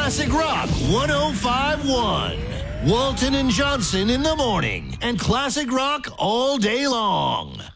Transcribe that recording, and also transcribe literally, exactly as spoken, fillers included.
Classic Rock one oh five point one. Walton and Johnson in the morning, and Classic Rock all day long.